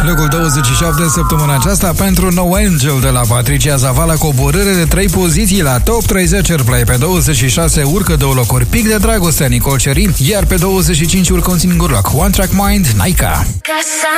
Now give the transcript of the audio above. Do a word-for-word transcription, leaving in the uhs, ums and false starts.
Locul douăzeci și șapte săptămâna aceasta pentru No Angel de la Patricia Zavala, coborâre de trei poziții la Top treizeci Airplay. Pe douăzeci și șase urcă două locuri, Pic de Dragoste, Nicol Cerin, iar pe douăzeci și cinci urcă un singur loc, One Track Mind, Naika.